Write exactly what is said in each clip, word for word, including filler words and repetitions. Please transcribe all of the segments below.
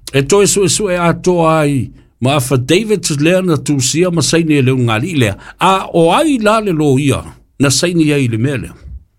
E toi su e su e atoa ai, ma affidavit lea na tusia ma saini e leo ngali lea. A o ai la le lo ia, na saini ai le mea lea.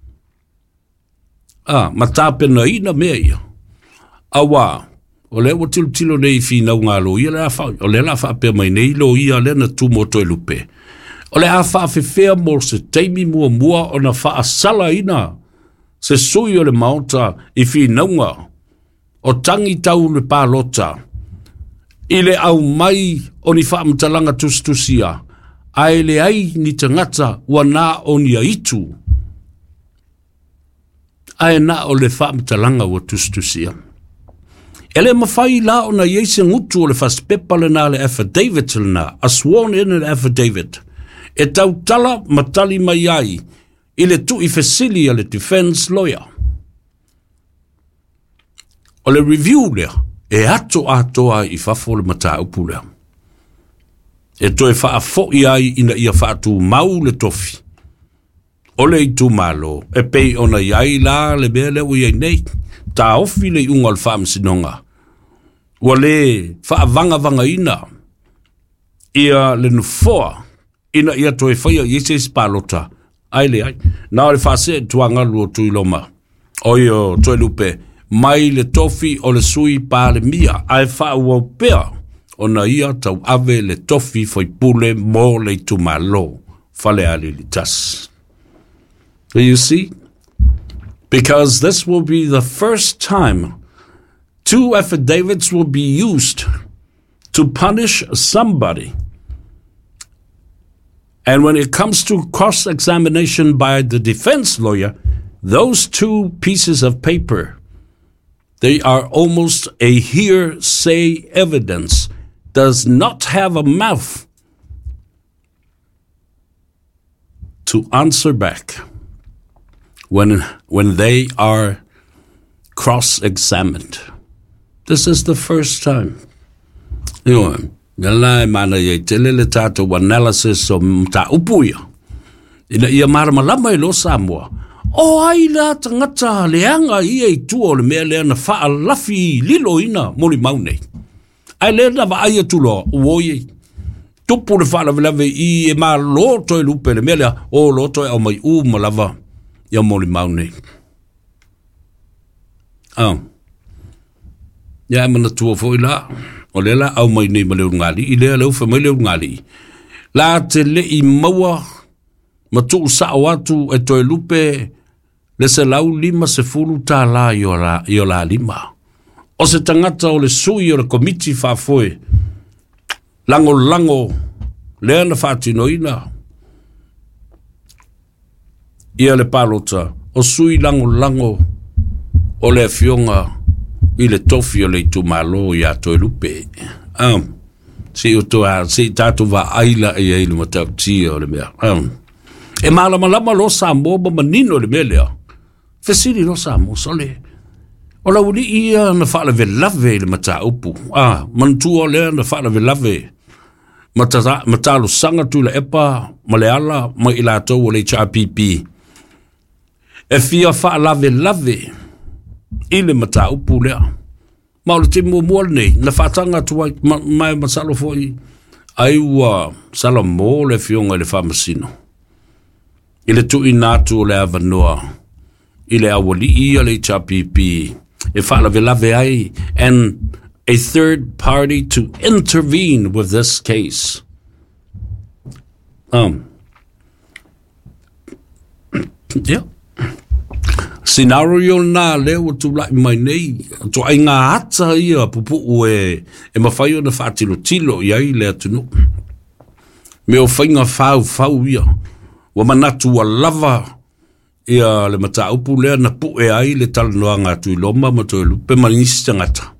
A, ma tape na ina mea ia. A wā, o le wa tilo tilo nei fina ngā lo ia le a whau, o le la wha pe mai nei lo ia le na tu mo toi lupe. O le a wha whiwhea mo se teimi mua mua o na wha asala ina, se sui o le maota i fina ngā, o tangi tau le pālota, i le au mai o ni wha mtalanga tustusia, ai le ai ni tangata wa nā o ni aitu, ai nā o le wha mtalanga wa tustusia. Ele mawhai la o na yeise ngutu o le whaspepa le nā le affidavit le nā, a sworn in an affidavit, e tau tala matali mai ai, i le tu i fesilia le defense lawyer. O le review lea, e ato atoa i whafo le mata upu lea. E toi wha fo i ai ina ia wha tu mau le tofi. O le i tu malo, e pei ona iai la le mea leo iai nei, ta ofi le ungal wha msinonga. Wa le wha vanga vanga ina, ia le nufoa, ina ia toi whaia i se palota, ai le ai. Nā le wha se tuanga luo tui loma. Oio toi lupe, mai le tofi o le sui pa le mia, ai wha ua pea, o na ia tau ave le tofi foi pule mo le tu malo, fale ali li tas. Do you see? Because this will be the first time two affidavits will be used to punish somebody. And when it comes to cross-examination by the defense lawyer, those two pieces of paper, they are almost a hearsay evidence, does not have a mouth to answer back when, when they are cross-examined. This is the first time. You know, Nalai mana ye telele tato analysis o mta upuia. Ina ia marama lama i lo Samoa. O ai la tangata leanga i e tuo le mea lea na faa lafi lilo ina moli maunei. Ai lea na va aia tulo uoye. Tupu le faa lave lave i e maa loto e lupe le mea lea o loto e au mai u malava ia moli maunei. Ah. Ia mana tua foi la. O le la au mai nei ma leo ngali, i lea leo fa mai leo ngali. La te le i maua, ma tu sa watu e toi lupe, le se lau lima se fulu ta la i o la, i o la lima. O se tangata o le sui o le komiti fa foe, lango lango, lea na fatino ina. Ia le palota, o sui lango lango, o le fionga, i le tofi o le tu malo i a toi lupe. Um, si o toa, si tatu va aila i eilu matau tia o le mea. Um, e malama lama lo Samoa ba manino le mea lea. Fesiri lo Samoa, sole. O la uli ia na whaala ve lave le mata upu. Ah, mantua lea na whaala ve lave. Mata, matalo sanga tu la epa, maleala, ma ilato o le H R P P. E fia whaala ve lave. Ile mata upu lea. Ma o le te mua mua nei, na whaatanga tuai, mai masalo foi, ai ua sala mō le fionga le whamasino. Ile tu i nātu o le avanoa, ile awali ia le H R P P, e whaalave lave ai, and a third party to intervene with this case. Um. Yeah. Scenario na leo tu lai mai nei to ai ngā hata ia pupu e e mawhai o na whaatilo tilo i ai lea tunu me o whainga whau whau ia wa manatu a lava ia le mata upu lea na pu e ai le tala noa ngā tui loma ma toi lupe manisi tangata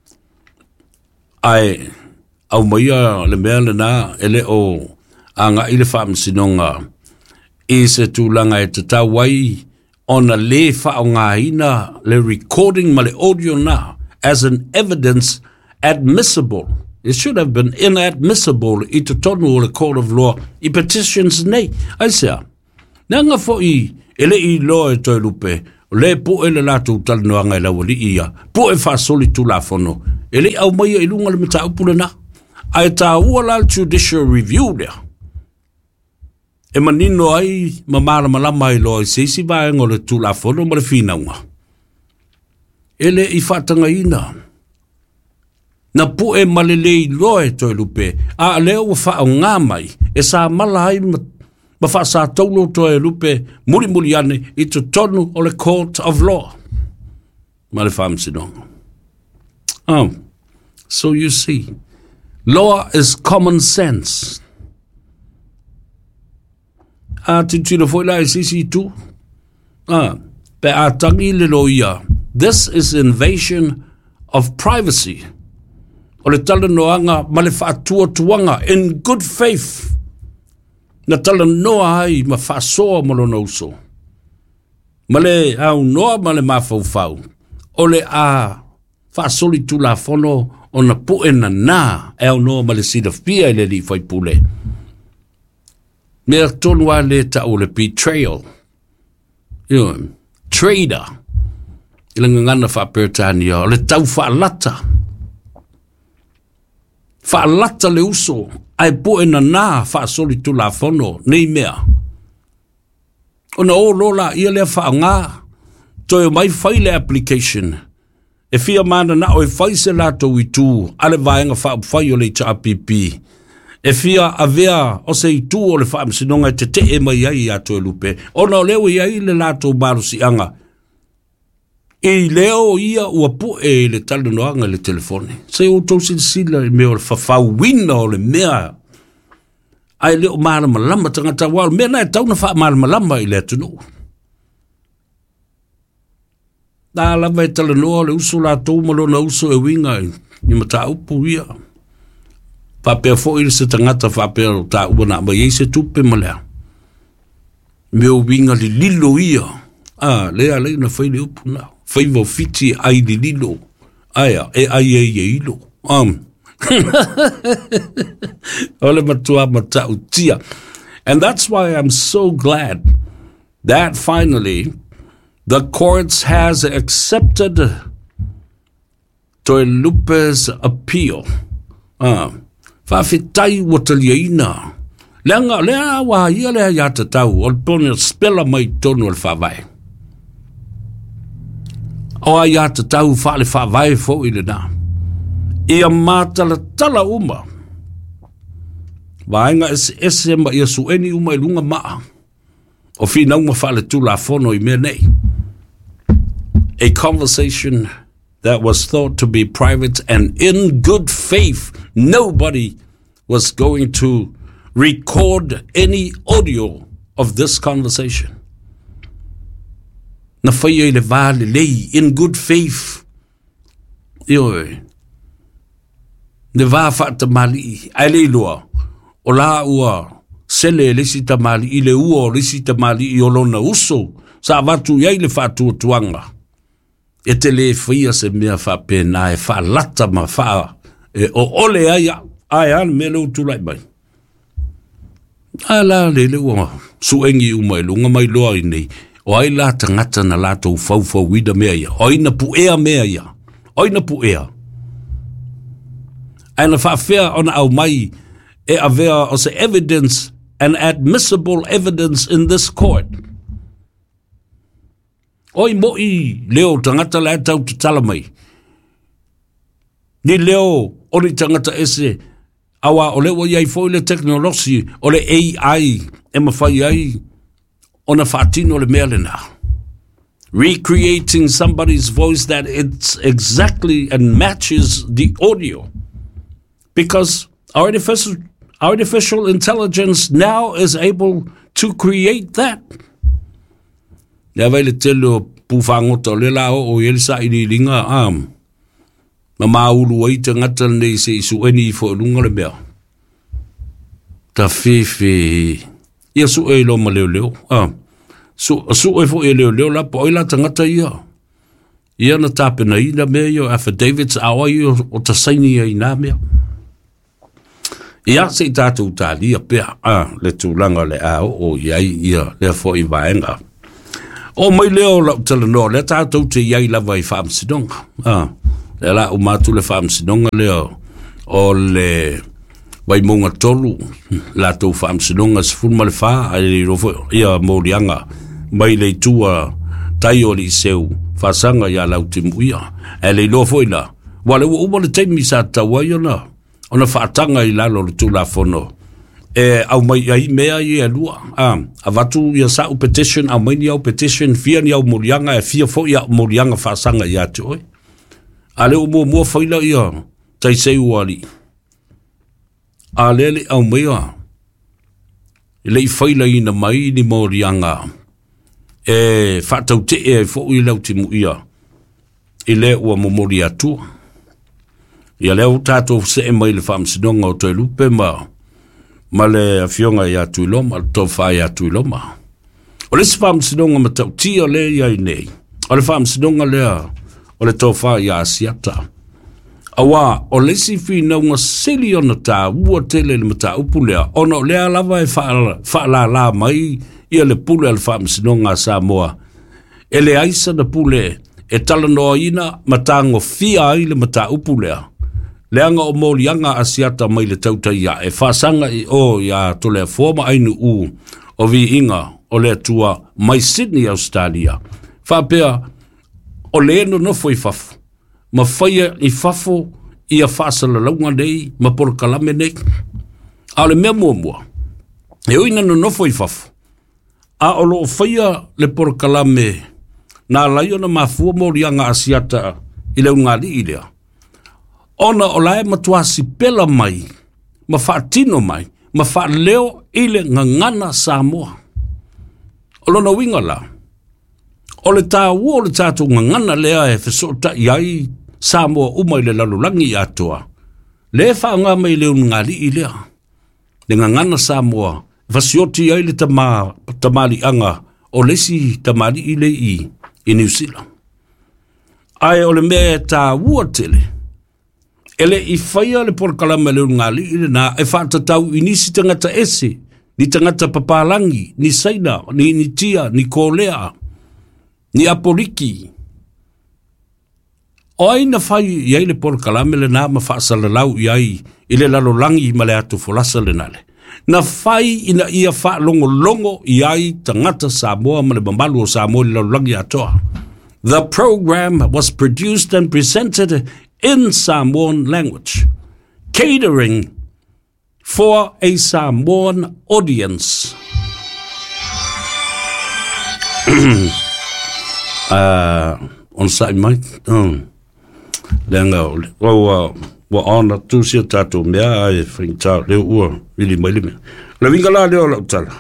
ai au maia le mea le nā ele o a ngā ile whaamsinonga i se tūlanga e te tau wai ona le whaongaina, le recording ma le audio na, as an evidence admissible. It should have been inadmissible i te tonu o le court of law i petitions nei. Aisea, nanga fo i, ele i loa e toi lupe, le po ele lātou talanoanga e lawali ia, po e whasoli tu la fono, Ele au mai e lunga le mata upule na. Ai ta ua la judicial review lea. E manino ai mamara malama i loa i seisi vai ngole tu la fono ma le finaunga. Ele i whatanga ina. Na pu e malelei loa e toi lupe. A leo wa wha ngā mai. E sa mala ai ma, ma wha sa taulo toi lupe. Muri muri ane i to tonu o le court of law. Ma le whamsinonga. Um, so you see, law is common sense. A titira foi la sisi tu. Ah, pe a tangi le loia. This is invasion of privacy. O le tala noanga ma le whaatua tuanga in good faith. Na tala noa ai ma whaasoa ma lo nauso. Ma le au noa ma le mawhauwhau. O le a whaasoli tu la fono o na puena na e au noa ma le sida fia i le li whai pule. Mea tonua le ta o le betrayal. You know, trader. Ila ngana whapertani o le tau whaalata. Whaalata le uso. Ai puena na whaasoli tu la fono. Nei mea. O na o lola ia le whaanga. Toi mai whaile application. E fia mana na o e whaise lato i tū. Ale vaenga wha whai o le ta pipi. E fia avea o se i tū o le wha amsinonga te te e mai ai ato e lupe. O na o leo i ai le lato maru si anga. E leo ia ua pu e le talo noanga le telefone. Se o tau sin sila i mea o le whawhawina o le mea. Ai leo mara malama tangata wala. Mea na e tau na wha mara malama i le atunu. Da lava e tala noa le uso la tau malo na uso e winga i mata upu ia. Whapea fo i se tangata whapea ta ua na ma se tupe malea. Meo winga li lilo ia. Ah, lea lea na whai le upu na. Whai wa fiti ai li lilo. Aia, e ai e e ilo. Um. Ole matua mata utia. And that's why I'm so glad that finally the courts has accepted Toi Lupe's appeal. Ah, whawhitai wataliaina. Leanga, lea wa ia lea iata tau, ol pone spela mai tonu al whawai. O a iata tau whale whawai fo ile na. Ia mātala tala uma. Waenga ese ese ma ia sueni uma ilunga maa. O fina uma whale tula fono I mea nei. A conversation that was thought to be private and in good faith. Nobody was going to record any audio of this conversation. Na whaia I le vale lei, in good faith. Ioi. Ne vā whaata mali, ai le loa. O la ua, sele lesi ta mali, I le ua lesi ta mali I olona uso. Sa watu iai le whātua tuanga. E te le whaia se mea whapena e whalata ma wha. E o ole ai, ai an me leo tulai mai. Ai la le leo suengi umai lunga mai loa I nei. O ai la tangata na lato fau fau wida mea ia. O ina puea mea ia. O ina puea. Ai na whawhea ona au mai e avea o se evidence and admissible evidence in this court. Oi mo I leo tangata la tau te tala mai. Ni leo o ni tangata ese awa o leo iai foi le teknolosi o le A I e mawhai ai o na whaatino le mea lena. Recreating somebody's voice that it's exactly and matches the audio. Because artificial, artificial intelligence now is able to create that. Ia vai le telo pūwhangota le lao o elisa I ni linga am. Ma maulu ai te ngata nei se isu eni I fo lunga le mea. Ta whiwhi. Ia su e lo ma leo leo. Am. Su, su e fo e leo leo la po ila ta ngata ia. Ia na tāpena I na mea yo affidavits awa I o ta saini ai na mea. Ia se tātou tālia pia. Ah, le tūlanga le ao o iai ia le fo I vaenga. O mai leo la tala no le tātou te iai lava I whaamsidonga. Ah, le la o matu le whaamsinonga leo o le waimunga tolu la tau whaamsinonga se fulma le wha a le rofo ia morianga mai le tua tai o li seu whasanga ia lau te muia e le lofo ila wale ua uma le teimi sa taua i ona ona whaatanga i lalo le tula fono e au mai ai mea i e lua a a watu ia sa u petition au mai ni au petition fia ni au morianga e fia fo ia morianga whasanga ia te oi a le umo mua whaila ia tai sei uali a lele au mea i lei whaila i na mai ni morianga e whatau te e fo i lau te muia i le ua momori atua ia leo tātou se e mai le whaamsinonga o toi lupe ma ma le awhionga i atu iloma le tō whai atu iloma o le se whaamsinonga ma tau tia le iai nei o le whaamsinonga lea o le tō whai a asiata awa o le si whinaunga sili ona tā ua tele le mata upu lea ona o lea lava e whaala la mai ia le pule al whaamsinonga sa moa e le aisa na pule e tala noa ina matango fia ai le mata upu lea leanga o molianga asiata mai le tauta ia e whasanga i o ia to le forma ainu u o vi inga o le tua mai Sydney, Australia whapea o le eno no foi fafu ma whaia i fafo ia whasala launga nei ma por kalame nei a le mea mua mua e oina no no foi fafu a o lo whaia le por kalame na laiona ma fua molianga asiata i le ungali i lea ona o lae matuasi pela mai, ma whaatino mai, ma whaaleo ile ngangana Samoa. O lona winga la. O le tā ua o le tātou ngangana lea e whesota iai Samoa umai le lalulangi i atoa. Le whaanga mai leo ngari i lea. Le ngangana Samoa, whasioti iai le tama, tamali anga o lesi tamali i le i, i New Zealand. Ai o le mea tā ua tele. Ele i whaia le por kalama leo ngali ile na e whaatatau i nisi tangata ese, ni tangata papalangi, ni saina, ni, ni tia, ni kolea, ni aporiki. O ai na whai iai le por kalama le na ma whaasalalau iai ile lalo langi ma le atu folasa le nale. Na whai ina ia wha longo longo iai tangata Samoa ma le bambalu o Samoa le lalo langi atoa. The program was produced and presented in Samoan language, catering for a Samoan audience. uh, on side mic, um, lenga o wa ona tu sia tatu mea e frinta le ua ili mai le la vingala le o tala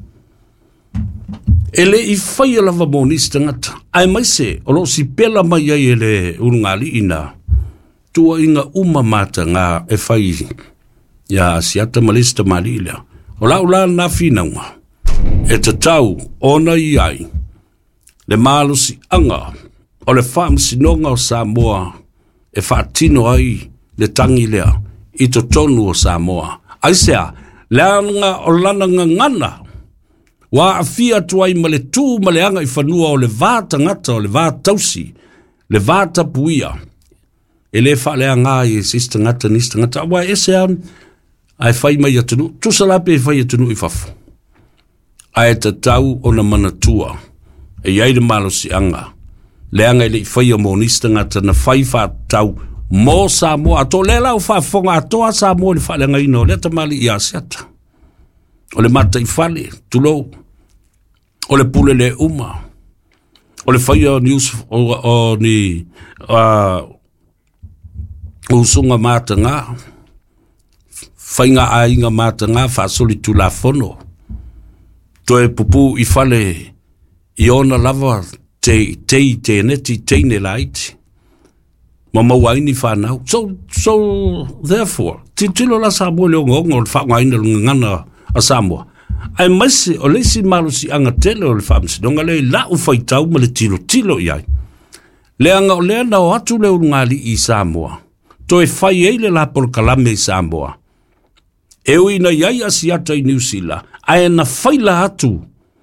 ele i fai la vamonista ngata ai mai se o lo si pela mai ai ele urungali ina tua inga uma mata nga e fai ya asiata malista malila o la ula na finanga e te tau ona iai le malusi anga o le fam sinonga o Samoa e fatino ai le tangi lea i to tonu o Samoa ai sea leanga o lana ngana wa afia tuai ma le tu ma le anga i whanua o le vāta ngata o le vāta tausi le vāta puia e le wha lea ngā i sista ngata nista ngata wa ese an ai whai mai atunu tu salape e whai atunu i whafu ai ta tau o na manatua e iai le malo si anga le anga i le whai o monista ngata na whai wha tau mo Samoa ato le lau wha whonga atoa Samoa le wha lea ngai no le tamali i asiata o le mata i whale tulo o le pule le uma o le whai o news o, o ni uh, usunga mata ngā whainga a inga mata ngā whaasoli tu la fono to e pupu i whale i ona lava te tei te neti teine laiti ma mawaini whanau so so therefore titilo la Samoa leo ngongo o le whainga ngana a Samoa ai maise o leisi malusi anga tele o le whaamsinonga le la u whaitau ma le tilo tilo iai le anga o lea na o atu leo ngali i Samoa to e whai eile la por kalame i Samoa e ui na iai asiata i New Zealand ai na whaila atu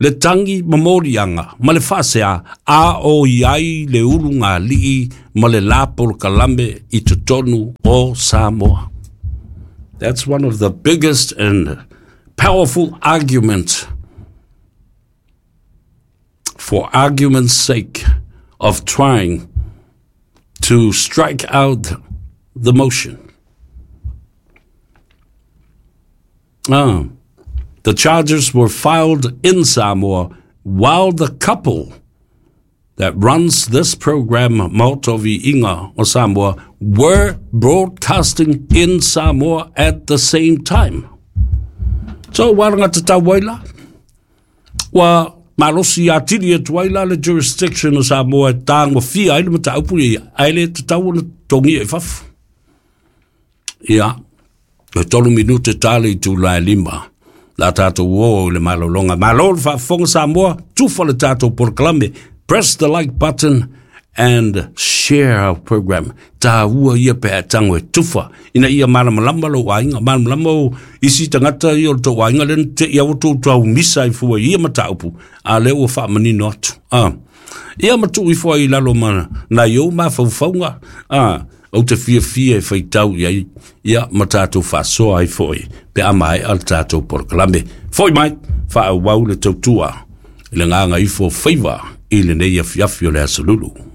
le tangi mamorianga, ma le whasea a o iai le urunga lii ma le lapol kalambe I te tonu o Samoa. That's one of the biggest and powerful arguments for argument's sake of trying to strike out the motion. Ah, the charges were filed in Samoa while the couple that runs this program, Maotovi Inga o Samoa, were broadcasting in Samoa at the same time. So, waranga te tawaila, wa malosi atiri e tuaila le jurisdiction o Samoa e tāngwa fia aile mata upu e aile te tau na tongi e fafu. Ia, e tolu minute tali tu la lima. La tato wo le malolonga. Malol fa fonga Samoa, tufa le tato por kalambe. Press the like button and share our program. Ta ua ia pe atangwe tufa. Ina ia malamalamba lo wainga. Malamalamba o isi tangata ia to wainga len te ia watu tau misa I fua ia mataupu. A leo fa manino atu. Ah. Ia matu I fua I lalo mana. Na yo ma faufaunga. Ah. O te fia fia e whaitau iai. Ia matato fa soa I foi. Pe amai al tato por kalambe. Foi mai. Fa au wau le tautua. Ile nganga I fo favor. Ile nei afiafio le asalulu.